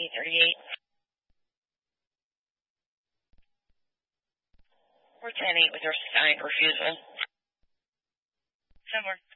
838. We're 10-8 with your Skype refusal. Somewhere.